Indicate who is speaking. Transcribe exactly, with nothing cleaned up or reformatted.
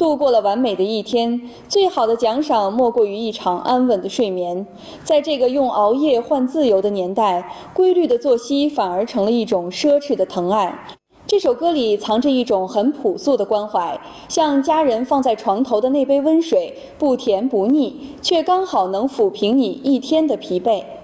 Speaker 1: 度过了完美的一天，最好的奖赏莫过于一场安稳的睡眠。在这个用熬夜换自由的年代，规律的作息反而成了一种奢侈的疼爱。这首歌里藏着一种很朴素的关怀，像家人放在床头的那杯温水，不甜不腻，却刚好能抚平你一天的疲惫。